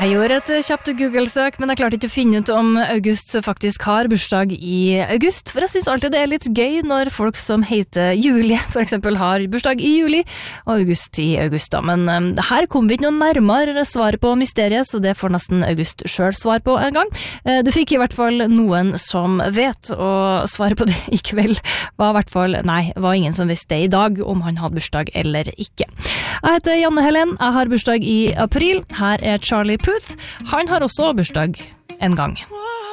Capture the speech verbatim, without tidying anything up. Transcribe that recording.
Jeg gjorde et kjapt Google-søk, men jeg klarte ikke å finne ut om August faktisk har bursdag i august, for jeg synes alltid det er litt gøy når folk som heter Julie, for eksempel, har bursdag i juli, og August i august da. Men um, her kom vi ikke noe nærmere svar på mysteriet, så det får nesten August selv svar på en gang. Uh, du fikk i hvert fall noen som vet, og svaret på det i kveld var i hvert fall, nei, var ingen som visste det i dag, om han hadde bursdag eller ikke. Jeg heter Janne Helen, jeg har bursdag i april, her er Charlie Puth. Han har også bursdag en gang.